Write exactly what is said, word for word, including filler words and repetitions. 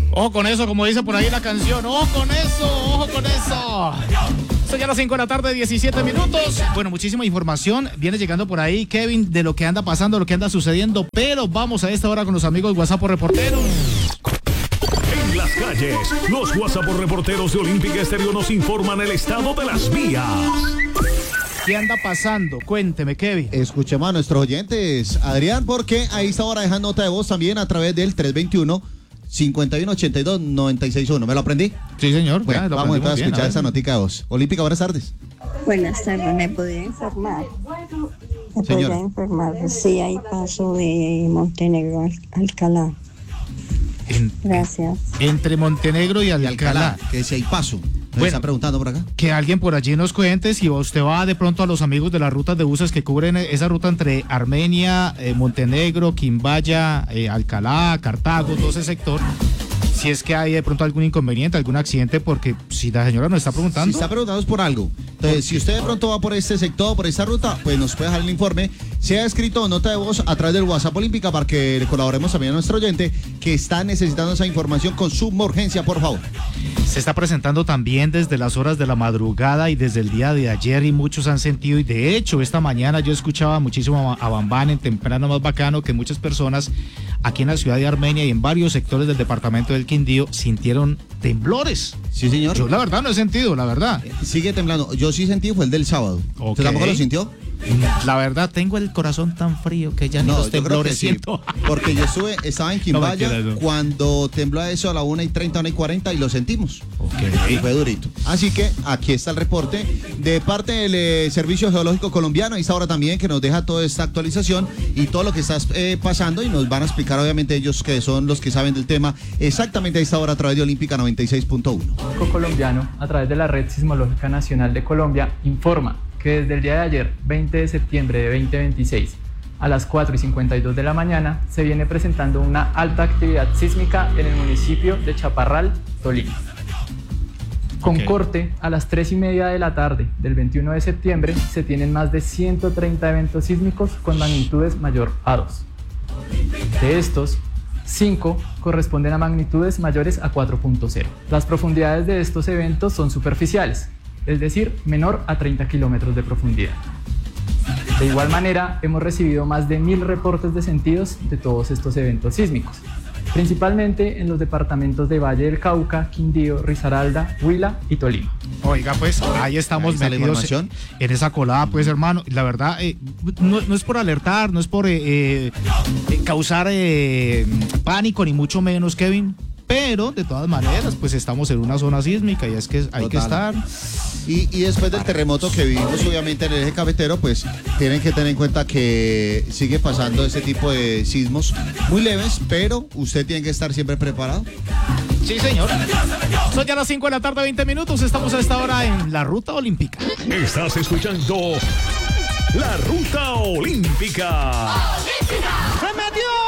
Ojo con eso, como dice por ahí la canción. Ojo con eso, ojo con eso. Son ya las cinco de la tarde, diecisiete minutos. Bueno, muchísima información viene llegando por ahí, Kevin, de lo que anda pasando, lo que anda sucediendo. Pero vamos a esta hora con los amigos WhatsApp Reporteros. En las calles, los WhatsApp Reporteros de Olímpica Estéreo nos informan el estado de las vías. ¿Qué anda pasando? Cuénteme, Kevin. Escuchemos a nuestros oyentes, Adrián, porque ahí está ahora dejan nota de voz también a través del tres veintiuno, cincuenta y uno ochenta y dos, noventa y seis uno. ¿Me lo aprendí? Sí, señor. Bueno, Ya, vamos entonces a escuchar bien, esa notica de voz. Olímpica, buenas tardes. Buenas tardes, ¿me podría informar? ¿Me Señora. podría informar? Sí, hay paso de Montenegro a Alcalá. En, Gracias. entre Montenegro y Y Alcalá. Alcalá, que si hay paso. Me Bueno. están preguntando por acá. Que alguien por allí nos cuente si usted va de pronto a los amigos de las rutas de buses que cubren esa ruta entre Armenia, eh, Montenegro, Quimbaya, eh, Alcalá, Cartago, todo ese sector. Si es que hay de pronto algún inconveniente, algún accidente, porque si la señora nos está preguntando. Si está preguntando es por algo. Entonces, si usted de pronto va por este sector, por esta ruta, pues nos puede dejar el informe. Se ha escrito nota de voz a través del WhatsApp Olímpica para que le colaboremos también a nuestro oyente que está necesitando esa información con suma urgencia, por favor. Se está presentando también desde las horas de la madrugada y desde el día de ayer, y muchos han sentido, y de hecho esta mañana yo escuchaba muchísimo a Bambán en Temprano Más Bacano, que muchas personas aquí en la ciudad de Armenia y en varios sectores del departamento del Quindío sintieron temblores. Sí, señor. Yo la verdad no he sentido, la verdad. Sigue temblando. Yo sí sentí, fue el del sábado. Ok. ¿Usted tampoco lo sintió? La verdad tengo el corazón tan frío que ya ni No, los yo creo que temblores sí, siento. porque yo estuve, estaba en Quimbaya No, mentira, no. cuando tembló a eso a la una y treinta, una y cuarenta y lo sentimos. Ok. Y fue durito. Así que aquí está el reporte de parte del eh, Servicio Geológico Colombiano. Ahí está ahora también que nos deja toda esta actualización y todo lo que está eh, pasando, y nos van a explicar obviamente ellos que son los que saben del tema exactamente a esta hora a través de Olímpica noventa y seis punto uno. Colombiano, a través de la Red Sismológica Nacional de Colombia, informa que desde el día de ayer, veinte de septiembre de veinte veintiséis, a las cuatro y cincuenta y dos de la mañana, se viene presentando una alta actividad sísmica en el municipio de Chaparral, Tolima. Con Ok. corte a las tres y media de la tarde del veintiuno de septiembre, se tienen más de ciento treinta eventos sísmicos con magnitudes mayor a dos. De estos, cinco corresponden a magnitudes mayores a cuatro punto cero. Las profundidades de estos eventos son superficiales, es decir, menor a treinta kilómetros de profundidad. De igual manera, hemos recibido más de mil reportes de sentidos de todos estos eventos sísmicos, principalmente en los departamentos de Valle del Cauca, Quindío, Risaralda, Huila y Tolima. Oiga, pues ahí estamos Ahí está la metidos información. en, en esa colada, pues hermano. La verdad, eh, no, no es por alertar, no es por eh, eh, causar eh, pánico, ni mucho menos, Kevin. Pero de todas maneras, pues estamos en una zona sísmica y es que hay que estar. Total. Y, y después del terremoto que vivimos obviamente en el eje cafetero, pues tienen que tener en cuenta que sigue pasando ese tipo de sismos muy leves, pero usted tiene que estar siempre preparado. Sí, señor. Son ya las cinco de la tarde, veinte minutos. Estamos a esta hora en la Ruta Olímpica. Estás escuchando La Ruta Olímpica. ¡Se metió!